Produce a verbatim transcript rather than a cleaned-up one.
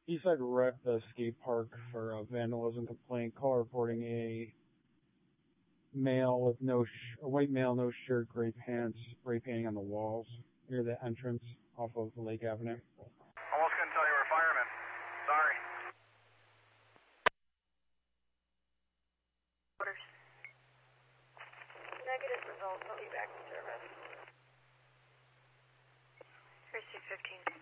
Eastside Rec, the skate park, for a vandalism complaint. Call reporting a male with no, sh- a white male, no shirt, gray pants, spray painting on the walls near the entrance off of Lake Avenue. Almost couldn't tell you were firemen. Sorry. Orders. Negative results. I'll be back in service. Here's six fifteen.